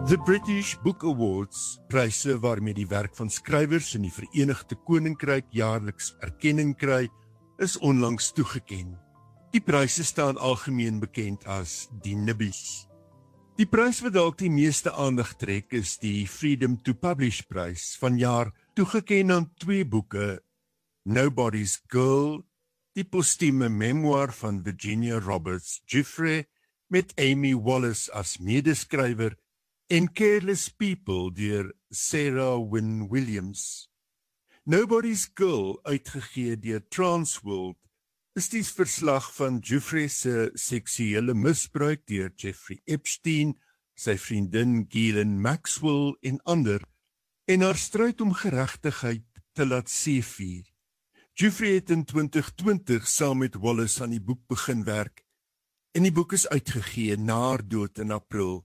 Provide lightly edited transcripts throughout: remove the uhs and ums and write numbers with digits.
The British Book Awards, pryse waarmee die werk van skrywers in die Verenigde Koninkryk jaarliks erkenning kry, is onlangs toegeken. Die pryse staan algemeen bekend as die Nibbies. Die prys wat dalk die meeste aandag trek is die Freedom to Publish prys, vanjaar toegeken aan 2 boeke, Nobody's Girl, die postume memoir van Virginia Roberts Giuffre, met Amy Wallace as medeskrywer, en Careless People deur Sarah Wynne Williams. Nobody's Girl, uitgegee deur Transworld, is die verslag van Giuffre se seksuele misbruik deur Jeffrey Epstein, sy vriendin Ghislaine Maxwell en ander, en haar stryd om geregtigheid te laat seevier. Giuffre het in 2020 saam met Wallace aan die boek begin werk, en die boek is uitgegee na haar dood in April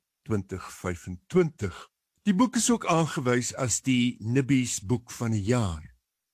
2025. Die boek is ook aangewys as die Nibbies boek van die jaar.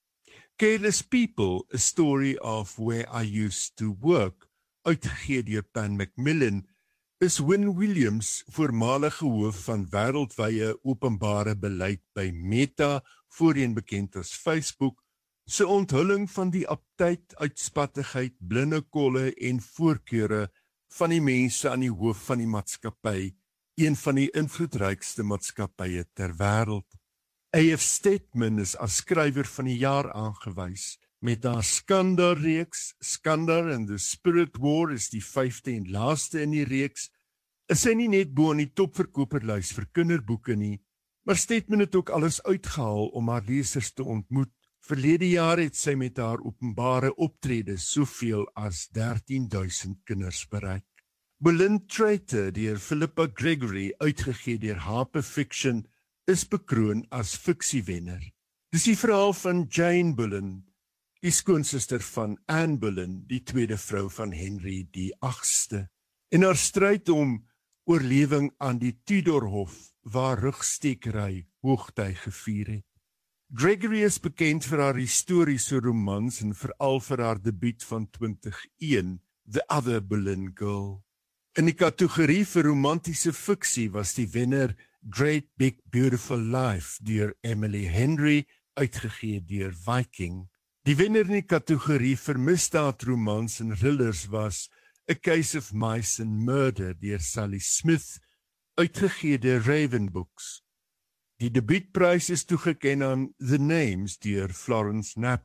Careless People, A Story of Where I Used to Work, uitgegee deur Pan Macmillan, is Wynne Williams, voormalige hoof van wêreldwye openbare beleid by Meta, voorheen bekend as Facebook, se onthulling van die aptyd, uitspattigheid, blinde kolle en voorkeure van die mense aan die hoof van die maatskappy, een van die invloedrykste maatskappye ter wêreld. A.F. Stedman is as skrywer van die jaar aangewys, met haar Skandar-reeks, Skandar and the Spirit War is die 5de en laaste in die reeks, is sy nie net bo aan die topverkoperlys vir kinderboeke nie, maar Stedman het ook alles uitgehaal om haar lesers te ontmoet. Verlede jaar het sy met haar openbare optredes soveel as 13,000 kinders bereik. Boleyn Traitor deur Philippa Gregory, uitgegee deur Harper Fiction, is bekroon as fiksiewenner. Dis die verhaal van Jane Boleyn, die skoonsister van Anne Boleyn, die tweede vrou van Henry die 8ste, en haar stryd om oorlewing aan die Tudorhof, waar rugstekery hoogtyd gevier het. Gregory is bekend vir haar historiese romans en veral vir haar debuut van 2001, The Other Boleyn Girl. In die kategorie vir romantiese fiksie was die wenner Great Big Beautiful Life deur Emily Henry, uitgegee deur Viking. Die wenner in die kategorie vir misdaadromans en thrillers was A Case of Mice and Murder deur Sally Smith, uitgegee deur Raven Books. Die debuutprys is toegeken aan The Names deur Florence Knapp,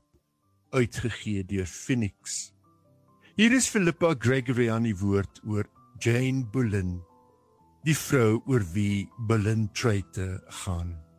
uitgegee deur Phoenix. Hier is Philippa Gregory aan die woord oor Jane Boleyn, die vrou oor wie Boleyn Traitor gaan.